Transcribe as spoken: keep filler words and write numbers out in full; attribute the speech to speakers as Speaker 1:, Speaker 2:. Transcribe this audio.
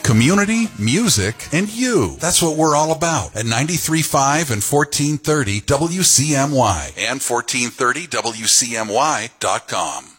Speaker 1: Community, music, and you. That's what we're all about at ninety-three point five and fourteen thirty W C M Y and fourteen thirty W C M Y dot com.